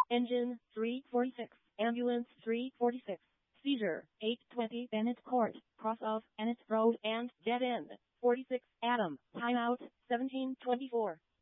Engine 346, Ambulance 346. Seizure 820 Bennett Court, cross of Bennett Road and dead end 46 Adam. Timeout 1724.